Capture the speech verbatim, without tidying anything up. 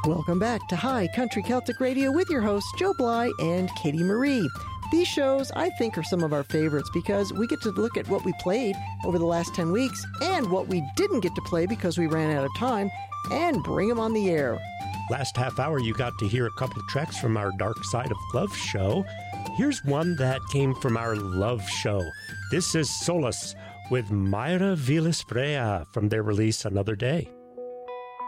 Welcome back to High Country Celtic Radio with your hosts, Joe Bly and Katie Marie. These shows, I think, are some of our favorites because we get to look at what we played over the last ten weeks and what we didn't get to play because we ran out of time and bring them on the air. Last half hour, you got to hear a couple of tracks from our Dark Side of Love show. Here's one that came from our Love show. This is Solace with Myra Villas Brea from their release Another Day.